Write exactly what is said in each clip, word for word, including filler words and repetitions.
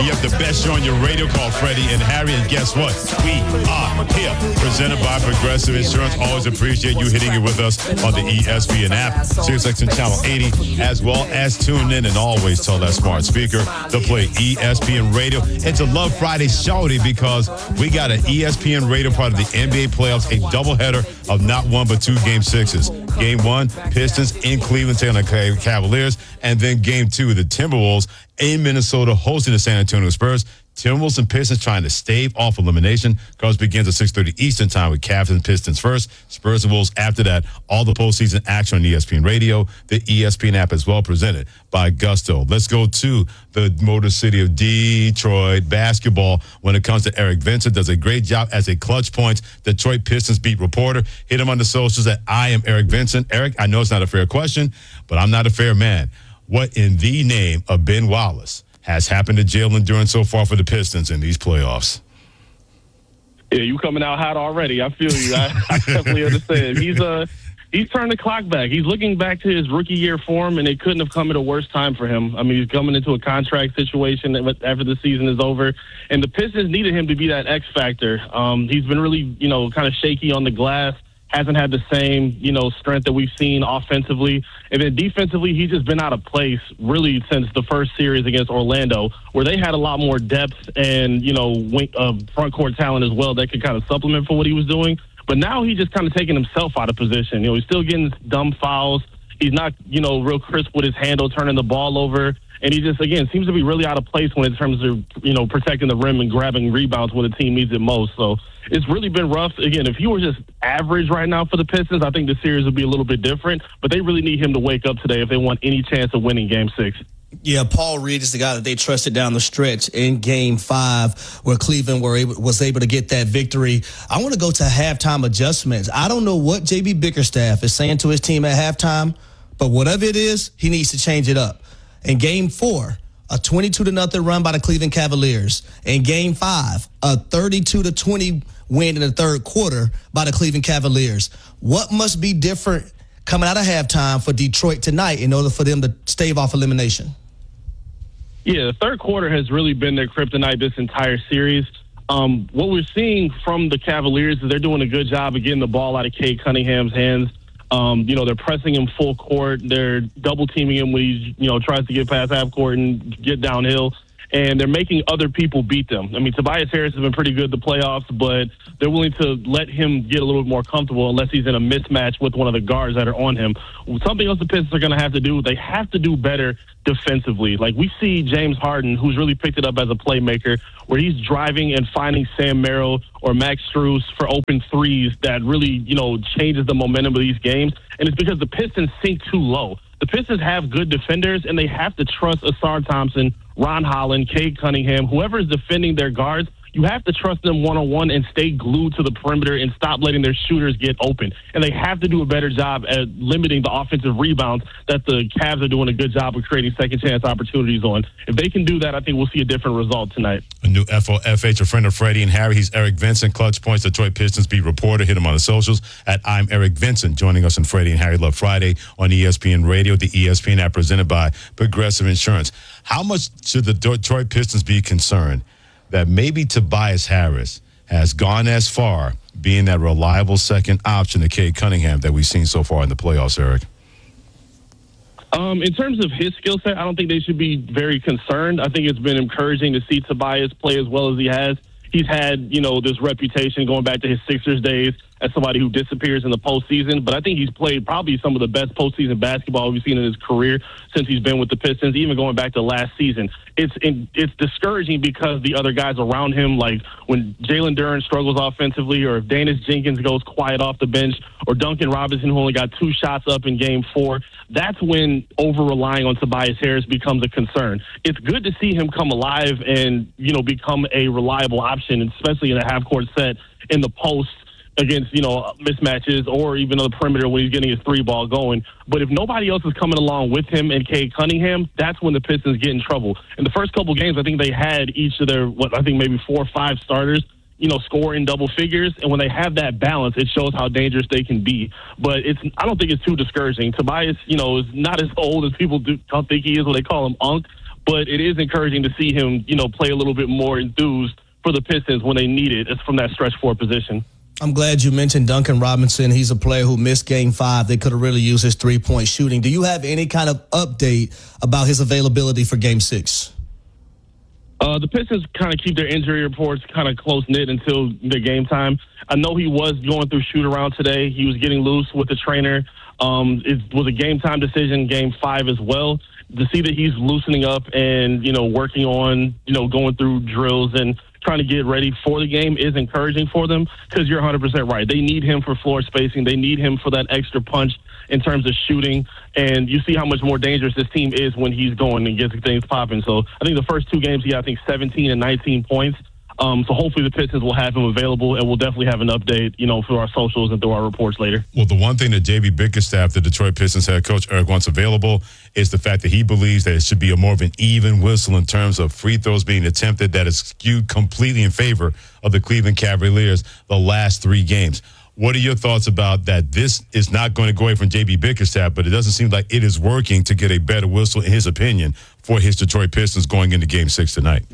You have the best show on your radio called Freddie and Harry, and guess what? We are here. Presented by Progressive Insurance. Always appreciate you hitting it with us on the E S P N app, SiriusXM Channel eighty, as well as tune in and always tell that smart speaker to play E S P N Radio. It's a Love Friday shorty because we got an E S P N Radio part of the N B A playoffs, a doubleheader of not one but two game sixes. Game one, Pistons in Cleveland taking on the Cavaliers, and then game two, the Timberwolves in Minnesota hosting the San Antonio Spurs. Timberwolves and Pistons trying to stave off elimination. Cards begins at six thirty Eastern time with Cavs and Pistons first. Spurs and Wolves after that. All the postseason action on E S P N Radio, the E S P N app as well, presented by Gusto. Let's go to the Motor City of Detroit basketball when it comes to Eric Vincent. Does a great job as a clutch points Detroit Pistons beat reporter. Hit him on the socials at I am Eric Vincent. Eric, I know it's not a fair question, but I'm not a fair man. What in the name of Ben Wallace has happened to Jalen Duren so far for the Pistons in these playoffs? Yeah, you coming out hot already. I feel you. I, I definitely understand. He's uh, he's turned the clock back. He's looking back to his rookie year form, and it couldn't have come at a worse time for him. I mean, he's coming into a contract situation after the season is over, and the Pistons needed him to be that X factor. Um, he's been really, you know, kind of shaky on the glass. Hasn't had the same, you know, strength that we've seen offensively. And then defensively, he's just been out of place really since the first series against Orlando, where they had a lot more depth and, you know, wing, uh, front court talent as well that could kind of supplement for what he was doing. But now he's just kind of taking himself out of position. You know, he's still getting dumb fouls. He's not, you know, real crisp with his handle, turning the ball over. And he just, again, seems to be really out of place when in terms of, you know, protecting the rim and grabbing rebounds when the team needs it most. So it's really been rough. Again, if he were just average right now for the Pistons, I think the series would be a little bit different. But they really need him to wake up today if they want any chance of winning Game Six. Yeah, Paul Reed is the guy that they trusted down the stretch in Game Five, where Cleveland were able, was able to get that victory. I want to go to halftime adjustments. I don't know what J B Bickerstaff is saying to his team at halftime, but whatever it is, he needs to change it up. In Game Four, a twenty-two to nothing run by the Cleveland Cavaliers. In Game Five, a thirty-two to twenty win in the third quarter by the Cleveland Cavaliers. What must be different coming out of halftime for Detroit tonight in order for them to stave off elimination? Yeah, the third quarter has really been their kryptonite this entire series. Um, what we're seeing from the Cavaliers is they're doing a good job of getting the ball out of Cade Cunningham's hands. Um, you know, they're pressing him full court. They're double teaming him when he, you know, tries to get past half court and get downhill. And they're making other people beat them. I mean, Tobias Harris has been pretty good in the playoffs, but they're willing to let him get a little bit more comfortable unless he's in a mismatch with one of the guards that are on him. Something else the Pistons are going to have to do, they have to do better defensively. Like, we see James Harden, who's really picked it up as a playmaker, where he's driving and finding Sam Merrill or Max Strus for open threes that really, you know, changes the momentum of these games. And it's because the Pistons sink too low. The Pistons have good defenders, and they have to trust Asar Thompson, Ron Holland, Cade Cunningham, whoever is defending their guards. You have to trust them one-on-one and stay glued to the perimeter and stop letting their shooters get open. And they have to do a better job at limiting the offensive rebounds that the Cavs are doing a good job of creating second-chance opportunities on. If they can do that, I think we'll see a different result tonight. A new F O F H, a friend of Freddie and Harry. He's Eric Vincent, Clutch Points, Detroit Pistons beat reporter. Hit him on the socials at I'm Eric Vincent. Joining us on Freddie and Harry Love Friday on E S P N Radio, the E S P N app presented by Progressive Insurance. How much should the Detroit Pistons be concerned that maybe Tobias Harris has gone as far being that reliable second option to Cade Cunningham that we've seen so far in the playoffs, Eric? Um, in terms of his skill set, I don't think they should be very concerned. I think it's been encouraging to see Tobias play as well as he has. He's had, you know, this reputation going back to his Sixers days as somebody who disappears in the postseason. But I think he's played probably some of the best postseason basketball we've seen in his career since he's been with the Pistons, even going back to last season. It's it's discouraging because the other guys around him, like when Jalen Duren struggles offensively, or if Danis Jenkins goes quiet off the bench, or Duncan Robinson, who only got two shots up in game four, that's when over-relying on Tobias Harris becomes a concern. It's good to see him come alive and, you know, become a reliable option, especially in a half-court set in the post against, you know, mismatches or even on the perimeter when he's getting his three ball going. But if nobody else is coming along with him and Cade Cunningham, that's when the Pistons get in trouble. In the first couple games, I think they had each of their, what I think maybe four or five starters, you know, score in double figures. And when they have that balance, it shows how dangerous they can be. But it's, I don't think it's too discouraging. Tobias, you know, is not as old as people do, don't think he is when they call him Unk. but it is encouraging to see him, you know, play a little bit more enthused for the Pistons when they need it. It's from that stretch four position. I'm glad you mentioned Duncan Robinson. He's a player who missed game five. They could have really used his three-point shooting. Do you have any kind of update about his availability for game six? Uh, the Pistons kind of keep their injury reports kind of close-knit until the game time. I know he was going through shoot-around today. He was getting loose with the trainer. Um, it was a game-time decision, game five as well. To see that he's loosening up and, you know, working on, you know, going through drills and trying to get ready for the game is encouraging for them, because you're one hundred percent right. They need him for floor spacing. They need him for that extra punch in terms of shooting. And you see how much more dangerous this team is when he's going and gets things popping. So I think the first two games, he had, I think, seventeen and nineteen points. Um, so hopefully the Pistons will have him available, and we'll definitely have an update, you know, through our socials and through our reports later. Well, the one thing that J B Bickerstaff, the Detroit Pistons head coach, Eric, wants available is the fact that he believes that it should be a more of an even whistle in terms of free throws being attempted that is skewed completely in favor of the Cleveland Cavaliers the last three games. What are your thoughts about that? This is not going to go away from J B Bickerstaff, but it doesn't seem like it is working to get a better whistle, in his opinion, for his Detroit Pistons going into game six tonight.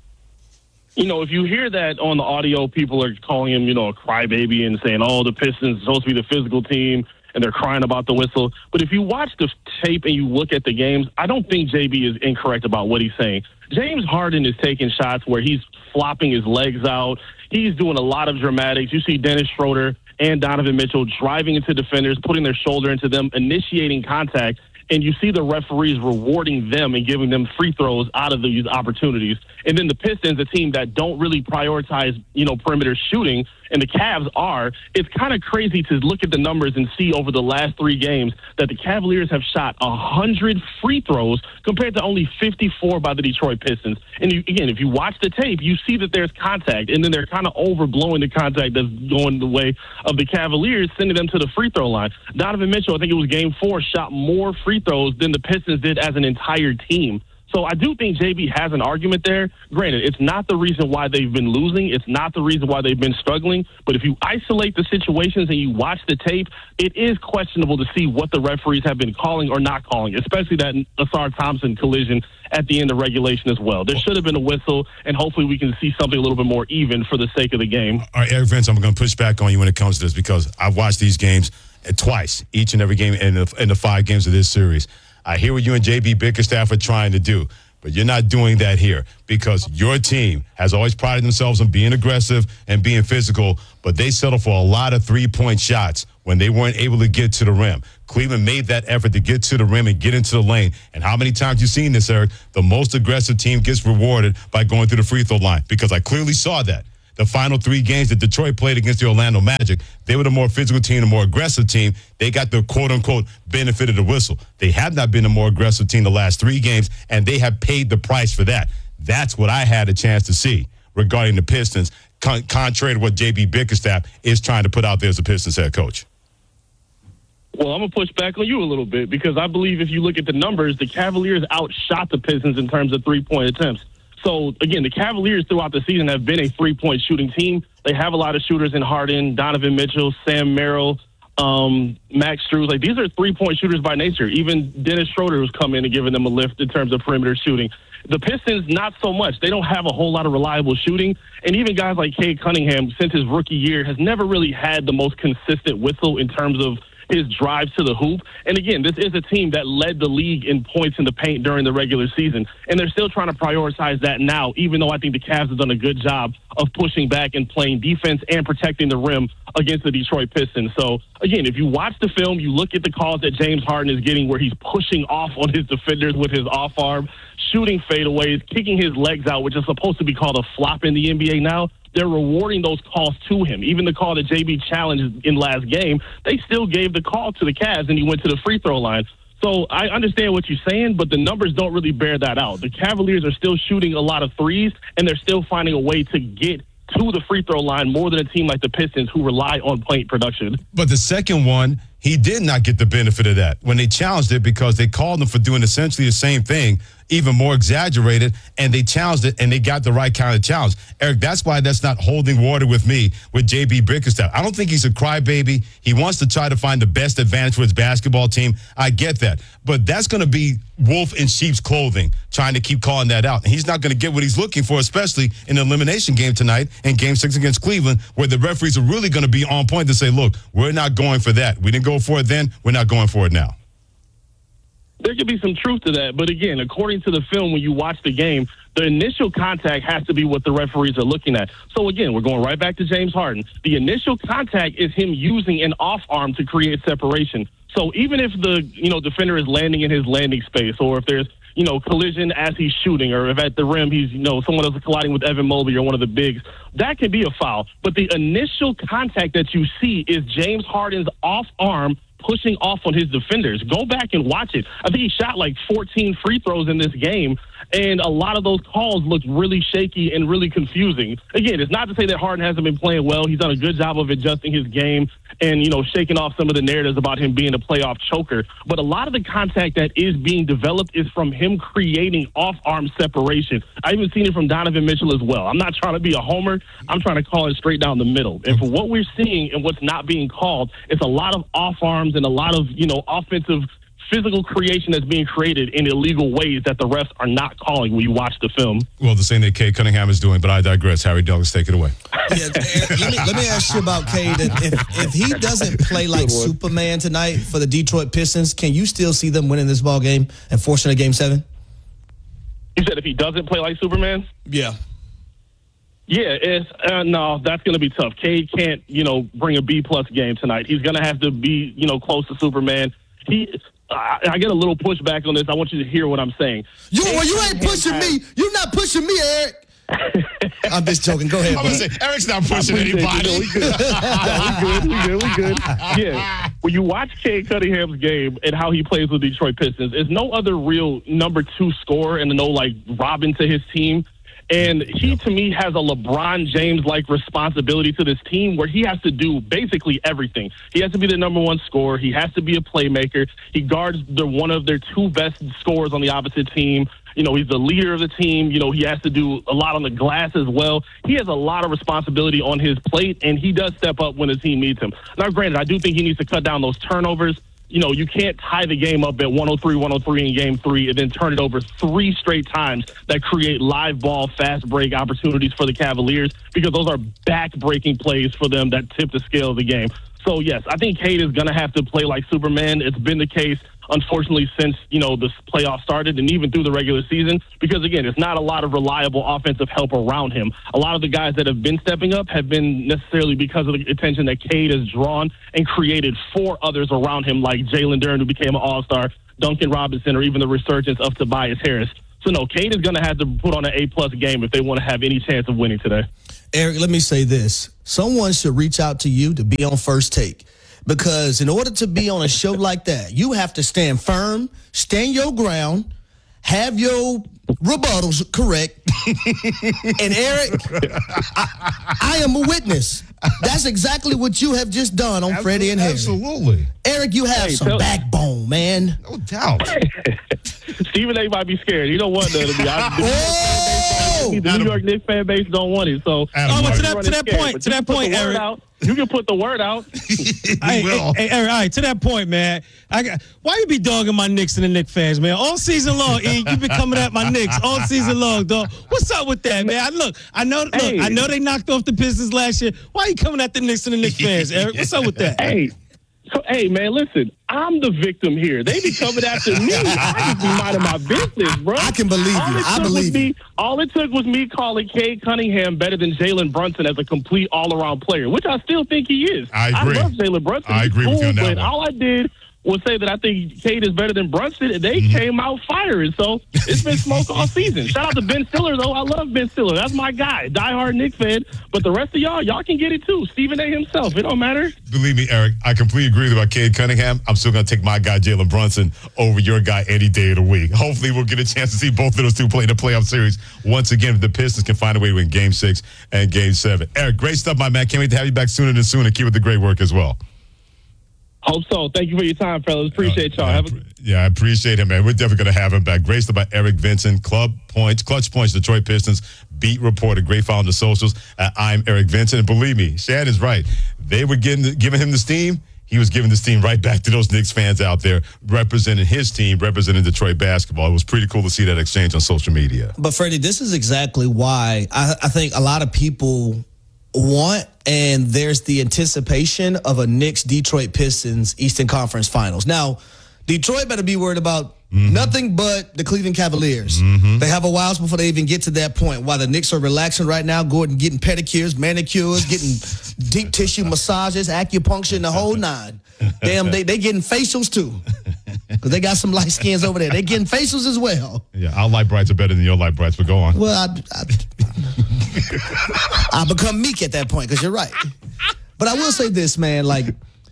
You know, if you hear that on the audio, people are calling him, you know, a crybaby and saying, oh, the Pistons are supposed to be the physical team, and they're crying about the whistle. But if you watch the tape and you look at the games, I don't think J B is incorrect about what he's saying. James Harden is taking shots where he's flopping his legs out. He's doing a lot of dramatics. You see Dennis Schroeder and Donovan Mitchell driving into defenders, putting their shoulder into them, initiating contact. And you see the referees rewarding them and giving them free throws out of these opportunities. And then the Pistons, a team that don't really prioritize, you know, perimeter shooting, and the Cavs are, it's kind of crazy to look at the numbers and see over the last three games that the Cavaliers have shot one hundred free throws compared to only fifty-four by the Detroit Pistons. And you, again, if you watch the tape, you see that there's contact, and then they're kind of overblowing the contact that's going the way of the Cavaliers, sending them to the free throw line. Donovan Mitchell, I think it was game four, shot more free throws than the Pistons did as an entire team. So I do think J B has an argument there. Granted, it's not the reason why they've been losing. It's not the reason why they've been struggling. But if you isolate the situations and you watch the tape, it is questionable to see what the referees have been calling or not calling, especially that Asar Thompson collision at the end of regulation as well. There should have been a whistle, and hopefully we can see something a little bit more even for the sake of the game. All right, Eric Vince, I'm going to push back on you when it comes to this, because I've watched these games twice, each and every game in the, in the five games of this series. I hear what you and J B Bickerstaff are trying to do, but you're not doing that here, because your team has always prided themselves on being aggressive and being physical, but they settle for a lot of three-point shots when they weren't able to get to the rim. Cleveland made that effort to get to the rim and get into the lane. And how many times you've seen this, Eric? The most aggressive team gets rewarded by going through the free throw line, because I clearly saw that. The final three games that Detroit played against the Orlando Magic, they were the more physical team, the more aggressive team. They got the quote-unquote benefit of the whistle. They have not been the more aggressive team the last three games, and they have paid the price for that. That's what I had a chance to see regarding the Pistons, con- contrary to what J B Bickerstaff is trying to put out there as a Pistons head coach. Well, I'm going to push back on you a little bit, because I believe if you look at the numbers, the Cavaliers outshot the Pistons in terms of three-point attempts. So, again, the Cavaliers throughout the season have been a three-point shooting team. They have a lot of shooters in Harden, Donovan Mitchell, Sam Merrill, um, Max Strus. Like, these are three-point shooters by nature. Even Dennis Schroeder has come in and given them a lift in terms of perimeter shooting. The Pistons, not so much. They don't have a whole lot of reliable shooting. And even guys like Cade Cunningham, since his rookie year, has never really had the most consistent whistle in terms of his drive to the hoop. And again, this is a team that led the league in points in the paint during the regular season. And they're still trying to prioritize that now, even though I think the Cavs have done a good job of pushing back and playing defense and protecting the rim against the Detroit Pistons. So, again, if you watch the film, you look at the calls that James Harden is getting where he's pushing off on his defenders with his off arm, shooting fadeaways, kicking his legs out, which is supposed to be called a flop in the N B A now. They're rewarding those calls to him. Even the call that J B challenged in last game, they still gave the call to the Cavs, and he went to the free throw line. So I understand what you're saying, but the numbers don't really bear that out. The Cavaliers are still shooting a lot of threes, and they're still finding a way to get to the free throw line more than a team like the Pistons, who rely on point production. But the second one, he did not get the benefit of that when they challenged it, because they called him for doing essentially the same thing even more exaggerated, and they challenged it, and they got the right kind of challenge. Eric, that's why that's not holding water with me with J B Bickerstaff. I don't think he's a crybaby. He wants to try to find the best advantage for his basketball team. I get that. But that's going to be wolf in sheep's clothing, trying to keep calling that out. And he's not going to get what he's looking for, especially in the elimination game tonight in game six against Cleveland, where the referees are really going to be on point to say, look, we're not going for that. We didn't go for it then. We're not going for it now. There could be some truth to that. But again, according to the film, when you watch the game, the initial contact has to be what the referees are looking at. So again, we're going right back to James Harden. The initial contact is him using an off arm to create separation. So even if the, you know, defender is landing in his landing space, or if there's, you know, collision as he's shooting, or if at the rim he's, you know, someone else is colliding with Evan Mobley or one of the bigs, that can be a foul. But the initial contact that you see is James Harden's off arm pushing off on his defenders. Go back and watch it. I think he shot like fourteen free throws in this game, and a lot of those calls looked really shaky and really confusing. Again, it's not to say that Harden hasn't been playing well. He's done a good job of adjusting his game and, you know, shaking off some of the narratives about him being a playoff choker. But a lot of the contact that is being developed is from him creating off-arm separation. I've even seen it from Donovan Mitchell as well. I'm not trying to be a homer. I'm trying to call it straight down the middle. And for what we're seeing and what's not being called, it's a lot of off-arms and a lot of, you know, offensive physical creation that's being created in illegal ways that the refs are not calling when you watch the film. Well, the same that Cade Cunningham is doing, but I digress. Harry Douglas, take it away. Yeah, let, me, let me ask you about Cade. If, if he doesn't play like Superman tonight for the Detroit Pistons, can you still see them winning this ball game and forcing a game seven? You said if he doesn't play like Superman? Yeah. Yeah, it's uh, no, that's going to be tough. Cade can't, you know, bring a B-plus game tonight. He's going to have to be, you know, close to Superman. He, I, I get a little pushback on this. I want you to hear what I'm saying. You, well, you ain't pushing me. You're not pushing me, Eric. I'm just joking. Go ahead, I was say, Eric's not pushing anybody. You know, we good. No, we good. We good. We good. Yeah. When you watch Cade Cunningham's game and how he plays with the Detroit Pistons, there's no other real number two scorer and no like Robin to his team. And he, to me, has a LeBron James-like responsibility to this team where he has to do basically everything. He has to be the number one scorer. He has to be a playmaker. He guards the one of their two best scorers on the opposite team. You know, he's the leader of the team. You know, he has to do a lot on the glass as well. He has a lot of responsibility on his plate, and he does step up when the team needs him. Now, granted, I do think he needs to cut down those turnovers. You know, you can't tie the game up at one oh three one oh three in game three and then turn it over three straight times that create live ball, fast break opportunities for the Cavaliers, because those are back-breaking plays for them that tip the scale of the game. So, yes, I think Cade is going to have to play like Superman. It's been the case, unfortunately, since, you know, the playoffs started and even through the regular season, because, again, it's not a lot of reliable offensive help around him. A lot of the guys that have been stepping up have been necessarily because of the attention that Cade has drawn and created for others around him, like Jalen Duren, who became an all-star, Duncan Robinson, or even the resurgence of Tobias Harris. So, no, Cade is going to have to put on an A-plus game if they want to have any chance of winning today. Eric, let me say this. Someone should reach out to you to be on First Take, because in order to be on a show like that, you have to stand firm, stand your ground, have your rebuttals correct. And Eric, I, I am a witness. That's exactly what you have just done on Absolutely, Freddie and Harry. Absolutely. Eric, you have hey, some backbone, man. No doubt. Stephen A. might be scared. You don't want that to be. I, the oh! New York Knicks fan base don't want it. So, oh, but to that, to that point, to that point, Eric. Out, you can put the word out. hey, hey, hey, Eric, all right, to that point, man. I got, why you be dogging my Knicks and the Knicks fans, man? All season long, E, you been coming at my Knicks all season long, dog. What's up with that, man? I, look, I know, look, hey. I know they knocked off the Pistons last year. Why you coming at the Knicks and the Knicks fans, Eric? What's up with that? Hey. So, hey, man, listen, I'm the victim here. They be coming after me. I just be minding my business, bro. I can believe all you. I believe me, you. All it took was me calling Cade Cunningham better than Jalen Brunson as a complete all-around player, which I still think he is. I agree. I love Jalen Brunson. I agree cool, with you on that but one. all I did was say that I think Cade is better than Brunson, and they mm-hmm. came out firing. So it's been smoke all season. Shout out to Ben Stiller, though. I love Ben Stiller. That's my guy, diehard Knicks fan. But the rest of y'all, y'all can get it too. Stephen A. himself. It don't matter. Believe me, Eric, I completely agree with about Cade Cunningham. I'm still going to take my guy, Jalen Brunson, over your guy any day of the week. Hopefully we'll get a chance to see both of those two play in the playoff series once again if the Pistons can find a way to win Game six and Game seven. Eric, great stuff, my man. Can't wait to have you back sooner than sooner. Keep up the great work as well. Hope so. Thank you for your time, fellas. Appreciate y'all. Uh, Have a- yeah, I appreciate him, man. We're definitely going to have him back. Graced by Eric Vincent, Club Points, Clutch Points, Detroit Pistons, beat reporter, great follow on the socials. Uh, I'm Eric Vincent. And believe me, Shad is right. They were getting, giving him the steam. He was giving the steam right back to those Knicks fans out there, representing his team, representing Detroit basketball. It was pretty cool to see that exchange on social media. But, Freddie, this is exactly why I, I think a lot of people want, and there's the anticipation of a Knicks-Detroit Pistons Eastern Conference Finals. Now, Detroit better be worried about mm-hmm. nothing but the Cleveland Cavaliers. Mm-hmm. They have a while before they even get to that point. While the Knicks are relaxing right now, going getting pedicures, manicures, getting deep tissue massages, acupuncture, and the whole nine. Damn, they they getting facials too. Because they got some light skins over there. They getting facials as well. Yeah, our light brights are better than your light brights, but go on. Well, I, I, I become meek at that point because you're right. But I will say this, man. Like,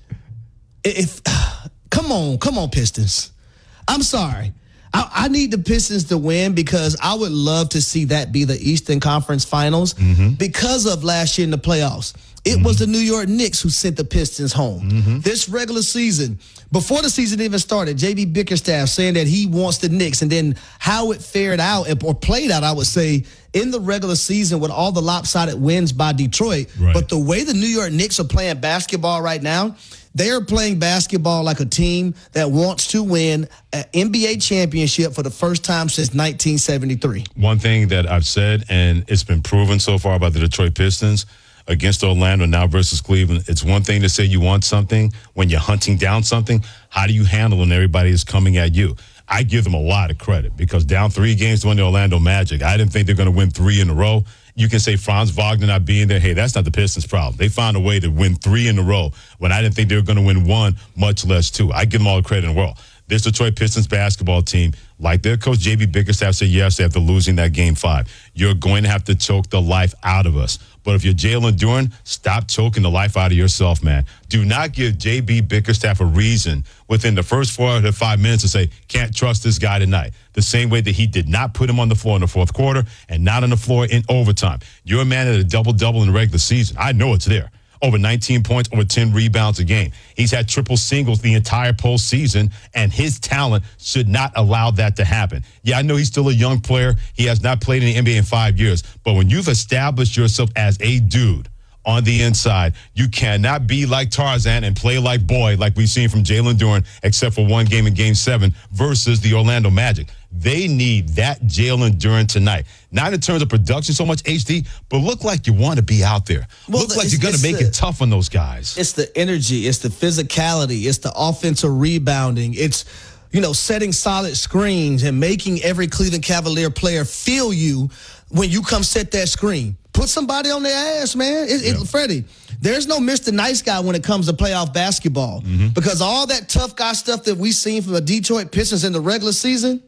if come on, come on, Pistons. I'm sorry. I, I need the Pistons to win because I would love to see that be the Eastern Conference Finals mm-hmm. because of last year in the playoffs. It mm-hmm. was the New York Knicks who sent the Pistons home. Mm-hmm. This regular season, before the season even started, J B Bickerstaff saying that he wants the Knicks, and then how it fared out or played out, I would say, in the regular season with all the lopsided wins by Detroit. Right. But the way the New York Knicks are playing basketball right now, they are playing basketball like a team that wants to win an N B A championship for the first time since nineteen seventy-three. One thing that I've said, and it's been proven so far about the Detroit Pistons, against Orlando now versus Cleveland, it's one thing to say you want something when you're hunting down something. How do you handle when everybody is coming at you? I give them a lot of credit because down three games to win the Orlando Magic, I didn't think they're going to win three in a row. You can say Franz Wagner not being there. Hey, that's not the Pistons' problem. They found a way to win three in a row when I didn't think they were going to win one, much less two. I give them all the credit in the world. This Detroit Pistons basketball team, like their coach J B Bickerstaff said yesterday after losing that game five, you're going to have to choke the life out of us. But if you're Jalen Duren, stop choking the life out of yourself, man. Do not give J B Bickerstaff a reason within the first four to five minutes to say, can't trust this guy tonight. The same way that he did not put him on the floor in the fourth quarter and not on the floor in overtime. You're a man at a double-double in the regular season. I know it's there. Over nineteen points, over ten rebounds a game. He's had triple singles the entire postseason, and his talent should not allow that to happen. Yeah, I know he's still a young player. He has not played in the N B A in five years. But when you've established yourself as a dude on the inside, you cannot be like Tarzan and play like Boy, like we've seen from Jalen Duren, except for one game in Game seven versus the Orlando Magic. They need that Jalen Duren tonight. Not in terms of production so much, H D, but look like you want to be out there. Well, look like you're going to make the, it tough on those guys. It's the energy. It's the physicality. It's the offensive rebounding. It's, you know, setting solid screens and making every Cleveland Cavalier player feel you when you come set that screen. Put somebody on their ass, man. It, yeah. it, Freddie, there's no Mister Nice Guy when it comes to playoff basketball mm-hmm. because all that tough guy stuff that we've seen from the Detroit Pistons in the regular season,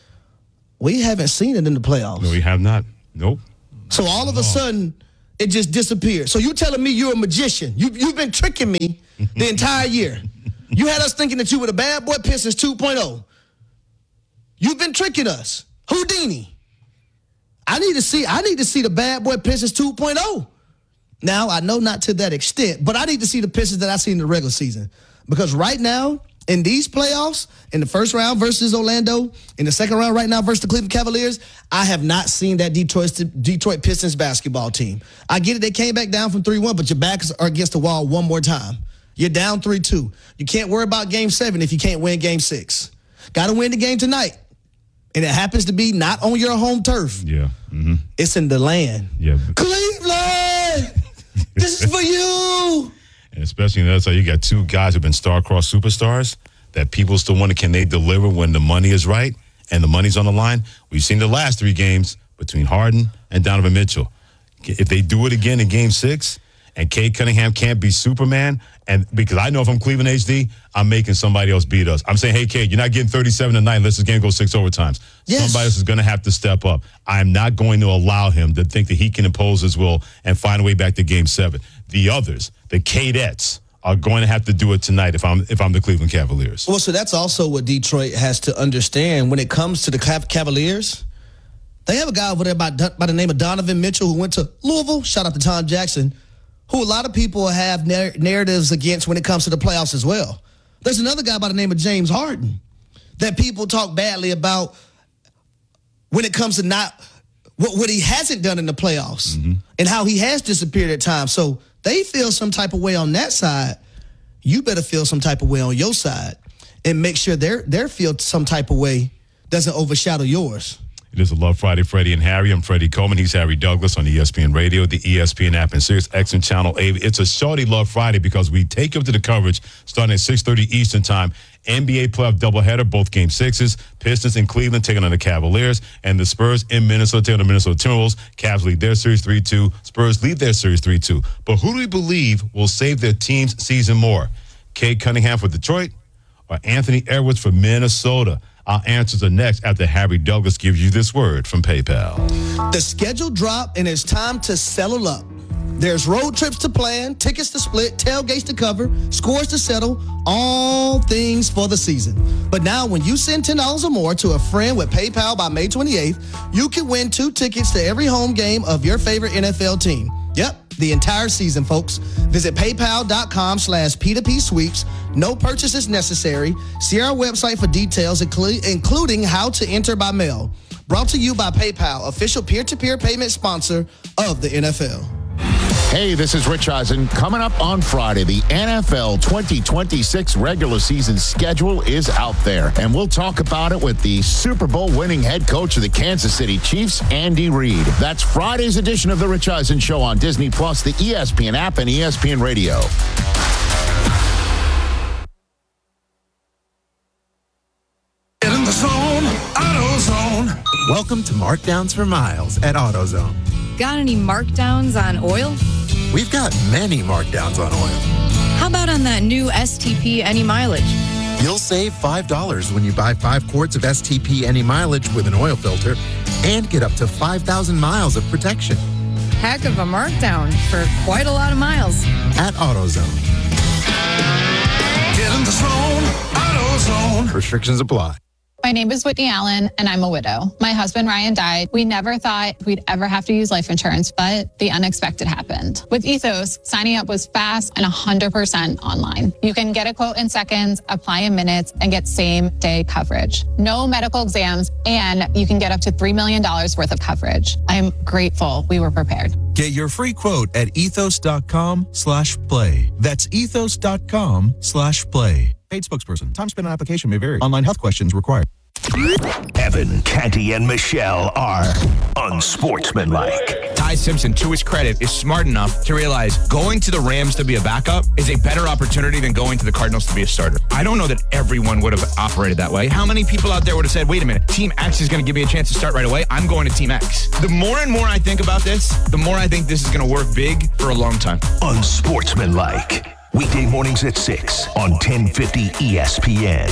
we haven't seen it in the playoffs. No, we have not. Nope. So all of a sudden, it just disappeared. So you telling me you're a magician. You, you've been tricking me the entire year. You had us thinking that you were the bad boy Pistons two point oh. You've been tricking us. Houdini. I need to see, I need to see the bad boy Pistons two point oh. Now, I know not to that extent, but I need to see the Pistons that I see in the regular season. Because right now, in these playoffs, in the first round versus Orlando, in the second round right now versus the Cleveland Cavaliers, I have not seen that Detroit Detroit Pistons basketball team. I get it, they came back down from three one, but your backs are against the wall one more time. You're down three two. You can't worry about game seven if you can't win game six. Got to win the game tonight. And it happens to be not on your home turf. Yeah. Mm-hmm. It's in the land. Yeah. Cleveland! This is for you! And especially in the other side, you got two guys who've been star-crossed superstars that people still wonder, can they deliver when the money is right and the money's on the line? We've seen the last three games between Harden and Donovan Mitchell. If they do it again in game six and Cade Cunningham can't be Superman, and because I know if I'm Cleveland H D, I'm making somebody else beat us. I'm saying, hey, Cade, you're not getting thirty-seven tonight unless this game goes six overtimes. Yes. Somebody else is going to have to step up. I'm not going to allow him to think that he can impose his will and find a way back to game seven. The others, the Cadettes, are going to have to do it tonight if I'm if I'm the Cleveland Cavaliers. Well, so that's also what Detroit has to understand when it comes to the Cavaliers. They have a guy over there by, by the name of Donovan Mitchell who went to Louisville. Shout out to Tom Jackson, who a lot of people have narr- narratives against when it comes to the playoffs as well. There's another guy by the name of James Harden that people talk badly about when it comes to not what, what he hasn't done in the playoffs mm-hmm. and how he has disappeared at times. So they feel some type of way on that side. You better feel some type of way on your side and make sure their their feel some type of way doesn't overshadow yours. It is a Love Friday, Freddie and Harry. I'm Freddie Coleman. He's Harry Douglas on E S P N Radio, the E S P N app, and Sirius X M Channel eight. It's a shorty Love Friday because we take you up to the coverage starting at six thirty Eastern Time. N B A playoff doubleheader, both game sixes. Pistons in Cleveland taking on the Cavaliers, and the Spurs in Minnesota taking on the Minnesota Timberwolves. Cavs lead their series three two. Spurs lead their series three two. But who do we believe will save their team's season more? Cade Cunningham for Detroit or Anthony Edwards for Minnesota? Our answers are next after Harry Douglas gives you this word from PayPal. The schedule dropped, and it's time to settle up. There's road trips to plan, tickets to split, tailgates to cover, scores to settle, all things for the season. But now when you send ten dollars or more to a friend with PayPal by May twenty-eighth, you can win two tickets to every home game of your favorite N F L team. Yep, the entire season, folks. Visit paypal.com slash P2P sweeps. No purchases necessary. See our website for details, including how to enter by mail. Brought to you by PayPal, official peer-to-peer payment sponsor of the N F L. Hey, this is Rich Eisen. Coming up on Friday, the N F L twenty twenty-six regular season schedule is out there, and we'll talk about it with the Super Bowl winning head coach of the Kansas City Chiefs, Andy Reid. That's Friday's edition of the Rich Eisen Show on Disney Plus, the E S P N app, and E S P N Radio. Get in the zone, AutoZone. Welcome to Markdowns for Miles at AutoZone. Got any markdowns on oil? We've got many markdowns on oil. How about on that new S T P Any Mileage? You'll save five dollars when you buy five quarts of S T P Any Mileage with an oil filter and get up to five thousand miles of protection. Heck of a markdown for quite a lot of miles. At AutoZone. Get in the zone, AutoZone. Restrictions apply. My name is Whitney Allen, and I'm a widow. My husband, Ryan, died. We never thought we'd ever have to use life insurance, but the unexpected happened. With Ethos, signing up was fast and one hundred percent online. You can get a quote in seconds, apply in minutes, and get same-day coverage. No medical exams, and you can get up to three million dollars worth of coverage. I'm grateful we were prepared. Get your free quote at ethos.com slash play. That's ethos.com slash play. Paid spokesperson. Time spent on application may vary. Online health questions required. Evan, Canty, and Michelle are unsportsmanlike. Ty Simpson, to his credit, is smart enough to realize going to the Rams to be a backup is a better opportunity than going to the Cardinals to be a starter. I don't know that everyone would have operated that way. How many people out there would have said, wait a minute, Team X is going to give me a chance to start right away. I'm going to Team X. The more and more I think about this, the more I think this is going to work big for a long time. Unsportsmanlike. Weekday mornings at six on ten fifty E S P N.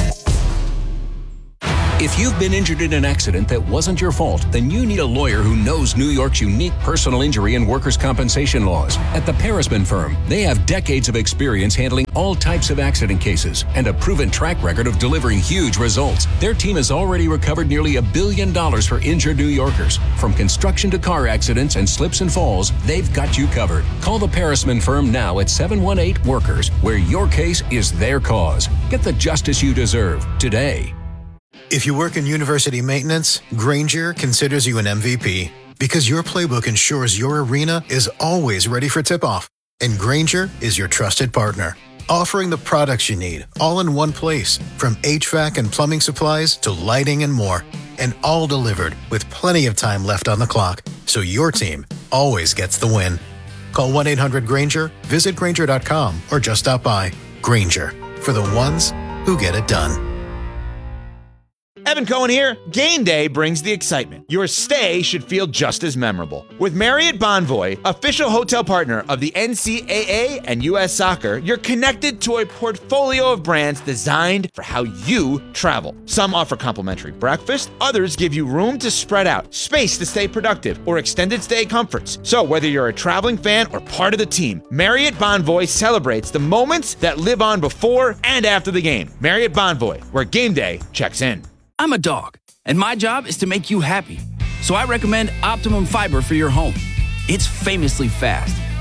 If you've been injured in an accident that wasn't your fault, then you need a lawyer who knows New York's unique personal injury and workers' compensation laws. At the Parisman Firm, they have decades of experience handling all types of accident cases and a proven track record of delivering huge results. Their team has already recovered nearly a billion dollars for injured New Yorkers. From construction to car accidents and slips and falls, they've got you covered. Call the Parisman Firm now at seven one eight workers, where your case is their cause. Get the justice you deserve today. If you work in university maintenance, Grainger considers you an M V P because your playbook ensures your arena is always ready for tip-off. And Grainger is your trusted partner, offering the products you need all in one place, from H V A C and plumbing supplies to lighting and more, and all delivered with plenty of time left on the clock, so your team always gets the win. Call one eight hundred Grainger, visit Grainger dot com, or just stop by. Grainger, for the ones who get it done. Evan Cohen here. Game day brings the excitement. Your stay should feel just as memorable. With Marriott Bonvoy, official hotel partner of the N C double A and U S Soccer, you're connected to a portfolio of brands designed for how you travel. Some offer complimentary breakfast, others give you room to spread out, space to stay productive, or extended stay comforts. So whether you're a traveling fan or part of the team, Marriott Bonvoy celebrates the moments that live on before and after the game. Marriott Bonvoy, where game day checks in. I'm a dog, and my job is to make you happy. So I recommend Optimum Fiber for your home. It's famously fast,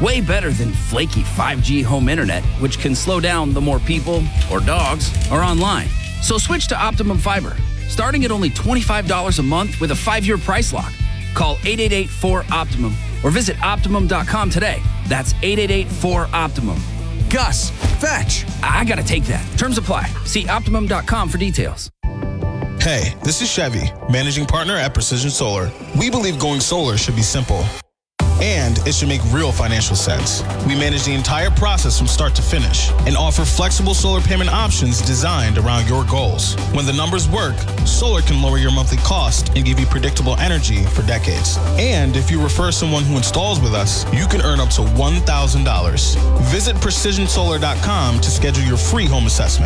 Way better than flaky five G home internet, which can slow down the more people or dogs are online. So switch to Optimum Fiber, starting at only twenty-five dollars a month with a five-year price lock. Call eight eight eight, four, OPTIMUM or visit Optimum dot com today. That's eight eight eight, four, OPTIMUM. Gus, fetch. I gotta take that. Terms apply. See Optimum dot com for details. Hey, this is Chevy, managing partner at Precision Solar. We believe going solar should be simple, and it should make real financial sense. We manage the entire process from start to finish and offer flexible solar payment options designed around your goals. When the numbers work, solar can lower your monthly cost and give you predictable energy for decades. And if you refer someone who installs with us, you can earn up to one thousand dollars. Visit precision solar dot com to schedule your free home assessment.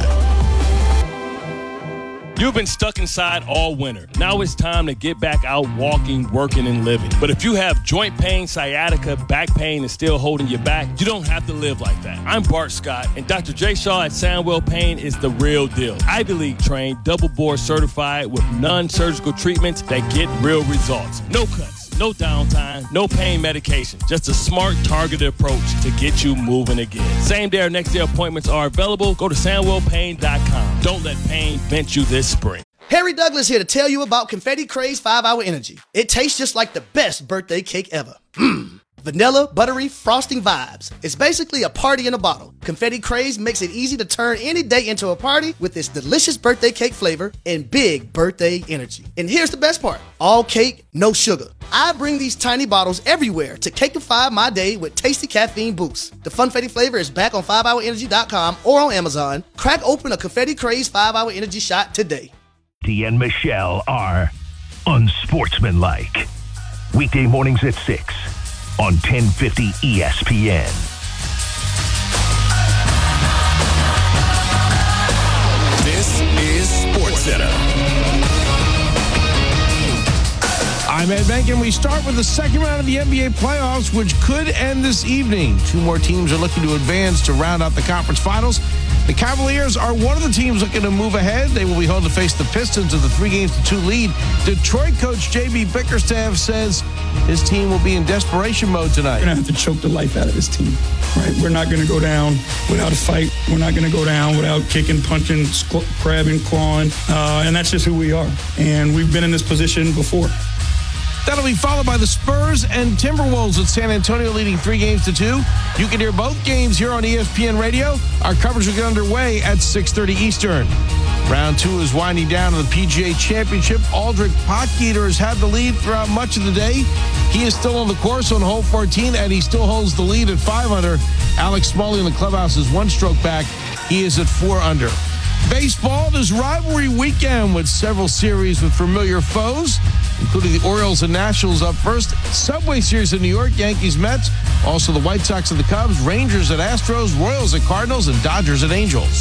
You've been stuck inside all winter. Now it's time to get back out walking, working, and living. But if you have joint pain, sciatica, back pain, and still holding you back, you don't have to live like that. I'm Bart Scott, and Doctor Jay Shaw at Soundwell Pain is the real deal. Ivy League trained, double board certified with non-surgical treatments that get real results. No cuts, no downtime, no pain medication. Just a smart, targeted approach to get you moving again. Same day or next day appointments are available. Go to soundwell pain dot com. Don't let pain vent you this spring. Harry Douglas here to tell you about Confetti Craze five hour Energy. It tastes just like the best birthday cake ever. Mmm. Vanilla, buttery, frosting vibes. It's basically a party in a bottle. Confetti Craze makes it easy to turn any day into a party with its delicious birthday cake flavor and big birthday energy. And here's the best part. All cake, no sugar. I bring these tiny bottles everywhere to cakeify my day with tasty caffeine boost. The Funfetti flavor is back on five hour energy dot com or on Amazon. Crack open a Confetti Craze five hour Energy shot today. Dee and Michelle are unsportsmanlike. Weekday mornings at six on ten fifty E S P N. This is SportsCenter. I'm Ed Benkin. We start with the second round of the N B A playoffs, which could end this evening. Two more teams are looking to advance to round out the conference finals. The Cavaliers are one of the teams looking to move ahead. They will be held to face the Pistons with a three games to two lead. Detroit coach J B Bickerstaff says his team will be in desperation mode tonight. We're going to have to choke the life out of this team, right? We're not going to go down without a fight. We're not going to go down without kicking, punching, grabbing, clawing. Uh, and that's just who we are. And we've been in this position before. That'll be followed by the Spurs and Timberwolves with San Antonio leading three games to two. You can hear both games here on E S P N Radio. Our coverage will get underway at six thirty Eastern. Round two is winding down in the P G A Championship. Aldrich Potgieter has had the lead throughout much of the day. He is still on the course on hole fourteen, and he still holds the lead at five under. Alex Smalley in the clubhouse is one stroke back. He is at four under. Baseball is rivalry weekend with several series with familiar foes, including the Orioles and Nationals up first. Subway Series in New York, Yankees, Mets. Also the White Sox and the Cubs, Rangers at Astros, Royals at Cardinals, and Dodgers at Angels.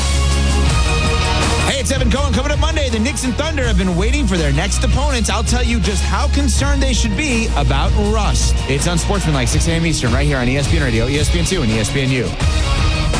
Hey, it's Evan Cohen. Coming up Monday, the Knicks and Thunder have been waiting for their next opponents. I'll tell you just how concerned they should be about rust. It's Unsportsmanlike, six a.m. Eastern, right here on E S P N Radio, E S P N two, and E S P N U.